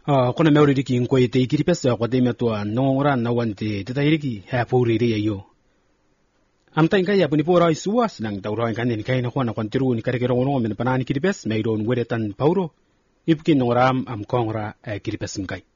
kona meuri diki ngoi te kiripesa kwa te metua nongora na wante te tairiki ha puri yo amta ingai ya punipora isuas nang taura ingane ni kaina kwa na kwantiru ni karekero ngono men panani kiripes meiron weretan pauro ipkin noram am kongra kiripes ngai